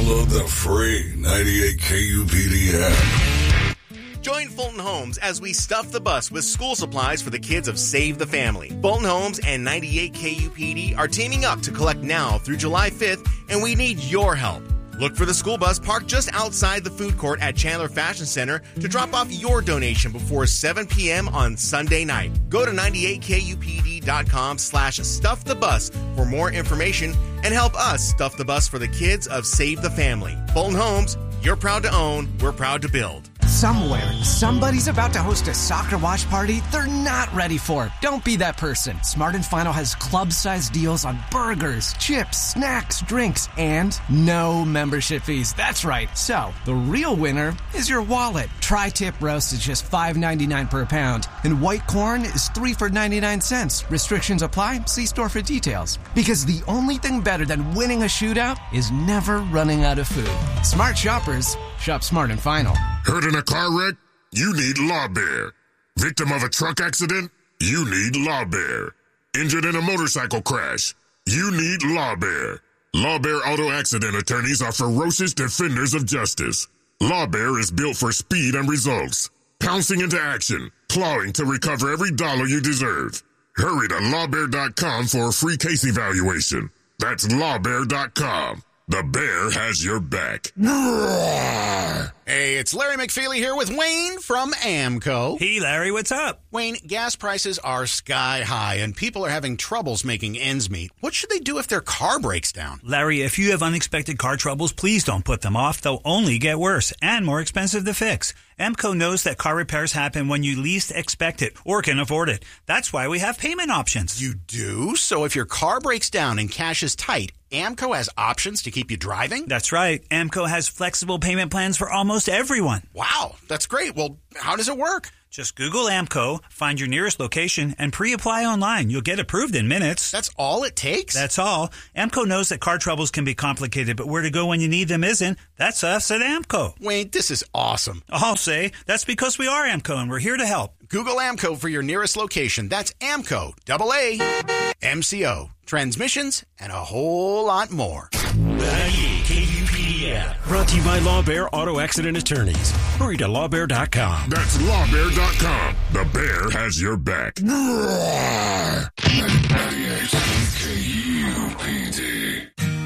Download the free 98 KUPD app. Join Fulton Homes as we stuff the bus with school supplies for the kids of Save the Family. Fulton Homes and 98 KUPD are teaming up to collect now through July 5th, and we need your help. Look for the school bus parked just outside the food court at Chandler Fashion Center to drop off your donation before 7 p.m. on Sunday night. Go to 98kupd.com/stuffthebus for more information and help us stuff the bus for the kids of Save the Family. Fulton Homes, you're proud to own, we're proud to build. Somewhere, somebody's about to host a soccer watch party they're not ready for. Don't be that person. Smart & Final has club-sized deals on burgers, chips, snacks, drinks, and no membership fees. That's right. So, the real winner is your wallet. Tri-tip roast is just $5.99 per pound, and white corn is 3 for 99 cents. Restrictions apply. See store for details. Because the only thing better than winning a shootout is never running out of food. Smart shoppers shop Smart & Final. Hurt in a car wreck? You need Law Bear. Victim of a truck accident? You need Law Bear. Injured in a motorcycle crash? You need Law Bear. Law Bear Auto Accident Attorneys are ferocious defenders of justice. Law Bear is built for speed and results. Pouncing into action, clawing to recover every dollar you deserve. Hurry to lawbear.com for a free case evaluation. That's lawbear.com. The bear has your back. Hey, it's Larry McFeely here with Wayne from AMCO. Hey, Larry, what's up? Wayne, gas prices are sky high and people are having troubles making ends meet. What should they do if their car breaks down? Larry, if you have unexpected car troubles, please don't put them off. They'll only get worse and more expensive to fix. AMCO knows that car repairs happen when you least expect it or can afford it. That's why we have payment options. You do? So if your car breaks down and cash is tight, AMCO has options to keep you driving? That's right. AMCO has flexible payment plans for almost everyone. Wow, that's great. Well, how does it work? Just Google AMCO, find your nearest location, and pre-apply online. You'll get approved in minutes. That's all it takes? That's all. AMCO knows that car troubles can be complicated, but where to go when you need them isn't. That's us at AMCO. Wayne, this is awesome. I'll say, that's because we are AMCO, and we're here to help. Google AMCO for your nearest location. That's AMCO, AAMCO. Transmissions and a whole lot more. Brought to you by Law Bear Auto Accident Attorneys. Hurry to lawbear.com. That's lawbear.com. The bear has your back. 98 KUPD.